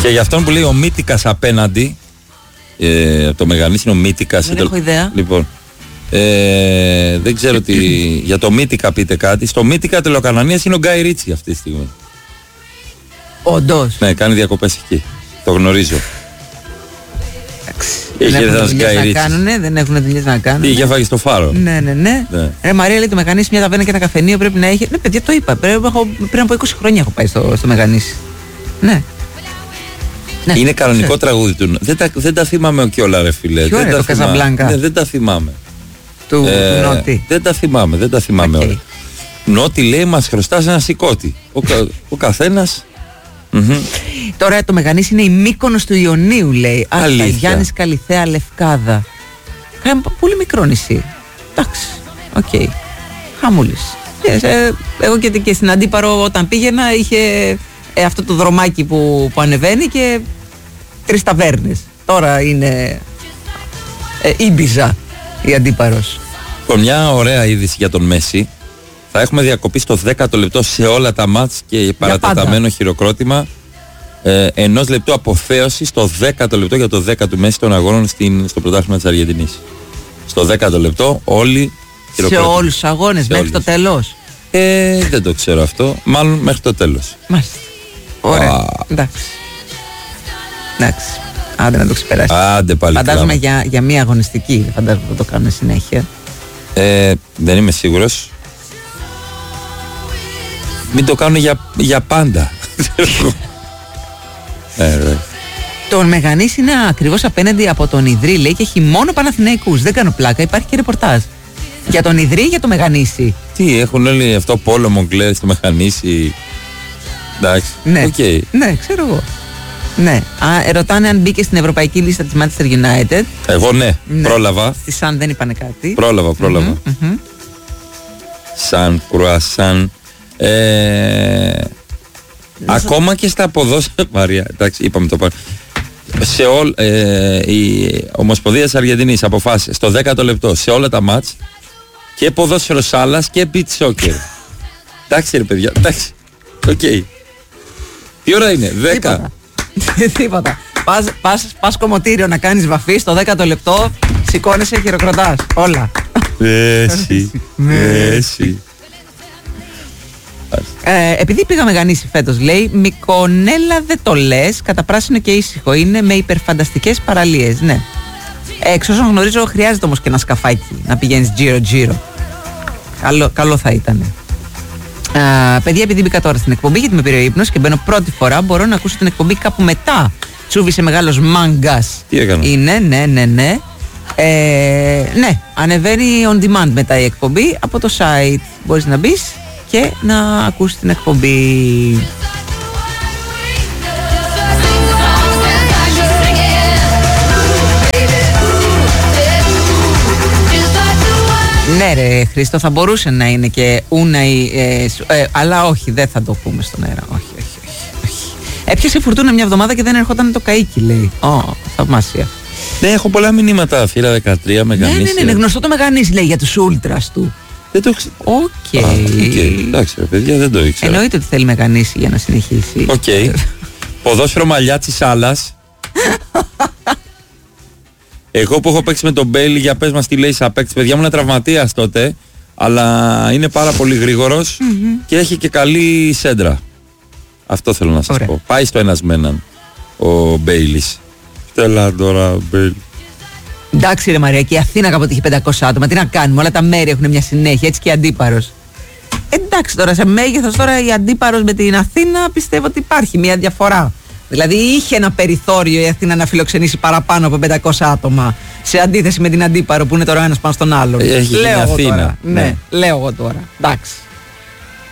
Και για αυτόν που λέει ο Μύτικας απέναντι, το Μεγανής είναι ο Μύτικας. Δεν έχω ιδέα. Λοιπόν, δεν ξέρω τι. Για το Μύτικα πείτε κάτι. Στο Μύτικα Τελοκανανίας είναι ο Γκάι Ρίτσι αυτή τη στιγμή. Όντως. Ναι, κάνει διακοπές εκεί. Το γνωρίζω. Δεν έχουν δουλειές να κάνουνε, δεν έχουν δουλειές να κάνουν. Είχε φάγει στο Φάρο. Ναι. Ρε Μαρία, λέει το Μεγανήσι μια ταβέρνα και ένα καφενείο πρέπει να έχει. Ναι, παιδιά, το είπα. Πριν από 20 χρόνια έχω πάει στο Μεγανήσι. Ναι. Είναι κανονικό τραγούδι του. Δεν τα θυμάμαι κιόλα, ρε φίλε. Ποιο είναι το Καζαμπλάνκα? Ναι, δεν τα θυμάμαι. Του Νότι. Δεν τα θυμάμαι όλα. Νότι λέει μας χρωστάς ένα σηκώτη. Ο καθένας. Τώρα το Μεγανήσι είναι η Μύκονος του Ιωνίου, λέει. Αλήθεια. Γιάννης Καλιθέα Λευκάδα. Κάνα πολύ μικρό νησί. Εντάξει. Οκ. Χαμούλης. Εγώ και στην Αντίπαρο όταν πήγαινα είχε αυτό το δρομάκι που ανεβαίνει και 3 ταβέρνες. Τώρα είναι Ήμπιζα η Αντίπαρος. Μια ωραία είδηση για τον Μέση. Θα έχουμε διακοπή στο 10ο λεπτό σε όλα τα μάτς και παρατεταμένο χειροκρότημα. 1 λεπτό αποθέωση στο 10ο λεπτό για το 10 του Μέση των αγώνων στο πρωτάθλημα της Αργεντινής. Στο 10ο λεπτό όλοι χειροκρότημα. Σε όλους τους αγώνες μέχρι το τέλος. Δεν το ξέρω αυτό. Μάλλον μέχρι το τέλος. Μάλιστα. Ωραία. Εντάξει. Άντε να το ξεπεράσει. Άντε πάλι. Φαντάζομαι για μία αγωνιστική. Φαντάζομαι θα το κάνουν συνέχεια. Δεν είμαι σίγουρος. Μην το κάνουν για πάντα. Τον Μεγανής είναι ακριβώς απέναντι από τον Ιδρύ, λέει, και έχει μόνο Παναθηναϊκούς. Δεν κάνω πλάκα, υπάρχει και ρεπορτάζ. Για τον Ιδρύ ή για το Μεγανήσι? Τι, έχουν όλοι αυτό πόλεμο κλαίρι στο Μεγανήσι. Εντάξει. Ναι, ναι, ξέρω εγώ. Ναι. Ρωτάνε αν μπήκε στην ευρωπαϊκή λίστα της Manchester United. Εγώ ναι, πρόλαβα. Στη Σαν δεν είπανε κάτι. Πρόλαβα. Σαν, κρουασάν. Ακόμα και στα ποδόσφαιρα. Μαρία, εντάξει, είπαμε το πάνω. Σε η Ομοσπονδία της Αργεντινής αποφάσισε στο 10ο λεπτό σε όλα τα μάτς και ποδόσφαιρο σάλας και beach soccer. Εντάξει ρε παιδιά, εντάξει. Οκ. Τι ώρα είναι, 10. Τίποτα. Πας κομμωτήριο να κάνεις βαφή, στο 10ο λεπτό σηκώνεσαι και χειροκροτάς. Όλα. Μέση. Επειδή πήγα Μεγανήσι φέτος, λέει, Μικονέλα δεν το λες, κατά πράσινο και ήσυχο είναι, με υπερφανταστικές παραλίες. Ναι. Εξ όσων γνωρίζω χρειάζεται όμως και ένα σκαφάκι να πηγαίνεις γύρω-γύρω. Καλό θα ήταν. Παιδιά, επειδή μπήκα τώρα στην εκπομπή γιατί με πήρε ο ύπνος και μπαίνω πρώτη φορά, μπορώ να ακούσω την εκπομπή κάπου μετά. Τσούβησε μεγάλος μάγκας. Τι έκανα? Είναι, ναι. Ναι, ανεβαίνει on demand μετά η εκπομπή από το site. Μπορείς να μπεις και να ακούσεις την εκπομπή. Ναι ρε Χρήστο, θα μπορούσε να είναι και ούναη, αλλά όχι, δεν θα το πούμε στον αέρα. Όχι. Έπιασε φουρτούνα μια εβδομάδα και δεν ερχόταν το καΐκι, λέει. Θαυμάσια. Ναι, έχω πολλά μηνύματα, Θύρα 13, Μεγανήσι. Ναι, γνωστό το Μεγανήσι, λέει, για τους ούλτρας του. Δεν το ξέρω. Οκ. Εντάξει ρε παιδιά, δεν το ήξερα. Εννοείται ότι θέλει Μεγανήσι για να συνεχίσει. Οκ. Ποδόσφαιρο μαλλιά της άλλας. Εγώ που έχω παίξει με τον Μπέιλι, για πες μας τι λέει σαν παίκτης. Παιδιά μου είναι τραυματίας τότε, αλλά είναι πάρα πολύ γρήγορος και έχει και καλή σέντρα. Αυτό θέλω να σας πω. Πάει στο ένας με έναν ο Μπέιλις. Τέλα τώρα Μπέιλι. Εντάξει ρε Μαρία, και η Αθήνα κάποτε είχε 500 άτομα. Τι να κάνουμε, όλα τα μέρη έχουν μια συνέχεια, έτσι και η Αντίπαρος. Εντάξει τώρα, σε μέγεθος τώρα η Αντίπαρος με την Αθήνα πιστεύω ότι υπάρχει μια διαφορά. Δηλαδή είχε ένα περιθώριο η Αθήνα να φιλοξενήσει παραπάνω από 500 άτομα, σε αντίθεση με την Αντίπαρο που είναι τώρα ένας πάνω στον άλλον. Έχει λέω εγώ Αθήνα. Τώρα. Ναι, λέω εγώ τώρα. Εντάξει.